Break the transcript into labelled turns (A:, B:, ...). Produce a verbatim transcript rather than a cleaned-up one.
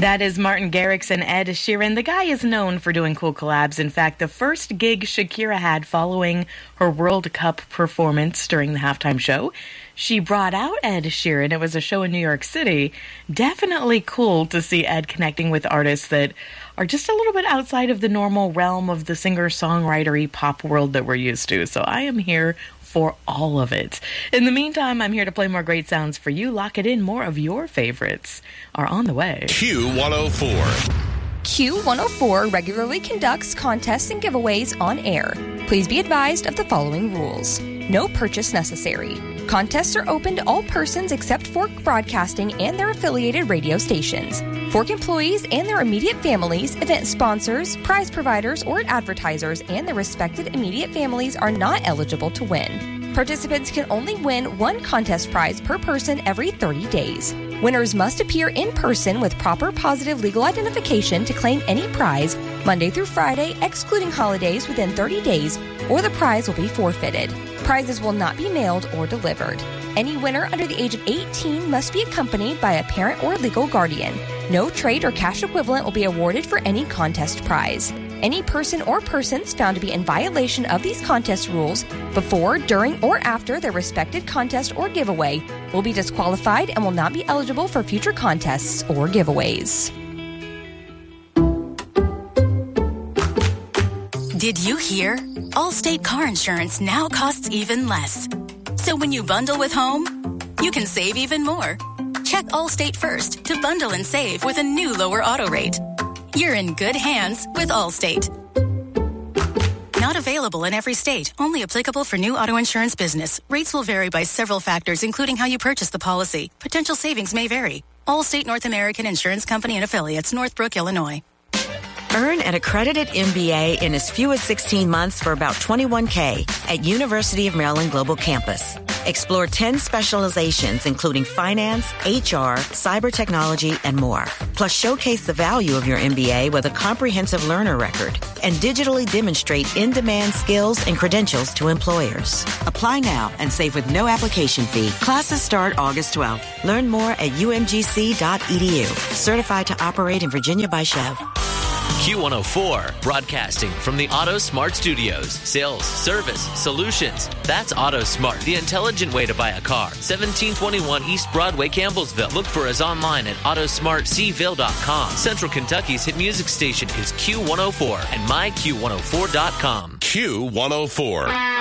A: That is Martin Garrix and Ed Sheeran. The guy is known for doing cool collabs. In fact, the first gig Shakira had following her World Cup performance during the halftime show, she brought out Ed Sheeran. It was a show in New York City. Definitely cool to see Ed connecting with artists that are just a little bit outside of the normal realm of the singer-songwriter-y pop world that we're used to. So I am here for all of it. In the meantime, I'm here to play more great sounds for you. Lock it in. More of your favorites are on the way.
B: Q one oh four.
C: Q one oh four regularly conducts contests and giveaways on air. Please be advised of the following rules. No purchase necessary. Contests are open to all persons except Fork Broadcasting and their affiliated radio stations. Fork employees and their immediate families, event sponsors, prize providers, or advertisers and their respected immediate families are not eligible to win. Participants can only win one contest prize per person every thirty days. Winners must appear in person with proper positive legal identification to claim any prize Monday through Friday, excluding holidays, within thirty days, or the prize will be forfeited. Prizes will not be mailed or delivered. Any winner under the age of eighteen must be accompanied by a parent or legal guardian. No trade or cash equivalent will be awarded for any contest prize. Any person or persons found to be in violation of these contest rules before, during, or after their respected contest or giveaway will be disqualified and will not be eligible for future contests or giveaways.
D: Did you hear? Allstate car insurance now costs even less. So when you bundle with home, you can save even more. Check Allstate first to bundle and save with a new lower auto rate. You're in good hands with Allstate. Not available in every state. Only applicable for new auto insurance business. Rates will vary by several factors, including how you purchase the policy. Potential savings may vary. Allstate North American Insurance Company and Affiliates, Northbrook, Illinois.
E: Earn an accredited M B A in as few as sixteen months for about twenty-one thousand dollars at University of Maryland Global Campus. Explore ten specializations, including finance, H R, cyber technology, and more. Plus, showcase the value of your M B A with a comprehensive learner record and digitally demonstrate in-demand skills and credentials to employers. Apply now and save with no application fee. Classes start August twelfth. Learn more at u m g c dot e d u. Certified to operate in Virginia by Chev.
F: Q one oh four, broadcasting from the Auto Smart Studios. Sales, service, solutions. That's Auto Smart, the intelligent way to buy a car. seventeen twenty-one East Broadway, Campbellsville. Look for us online at auto smart c ville dot com. Central Kentucky's hit music station is Q one oh four and my q one oh four dot com.
B: Q one oh four.